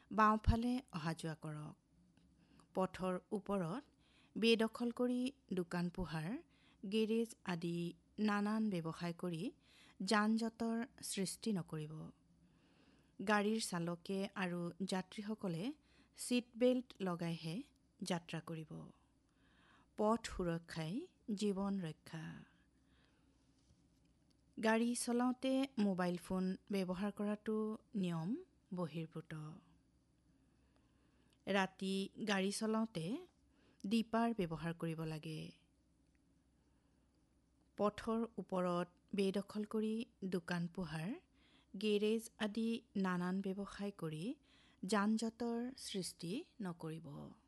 বাওঁফালে অহা যোৱা কৰক। পথৰ ওপৰত বেদখল কৰি দোকান পোহাৰ, গেৰেজ আদি নানান ব্যৱসায় কৰি যান-জঁটৰ সৃষ্টি নকৰিব। গাড়ীৰ চালকে আৰু যাত্ৰীসকলে ছিট বেল্ট লগাইহে যাত্ৰা কৰিব। পথ সুৰক্ষাই জীৱন ৰক্ষা। গাড়ী চলাওঁতে মোবাইল ফোন ব্যৱহাৰ কৰাটো নিয়ম বহিৰ্ভূত। ৰাতি গাড়ী চলাওঁতে দীপাৰ ব্যৱহাৰ কৰিব লাগে। পথৰ ওপৰত বেদখল কৰি দোকান পোহাৰ, গেৰেজ আদি নানান ব্যৱসায় কৰি যান-জঁটৰ সৃষ্টি নকৰিব।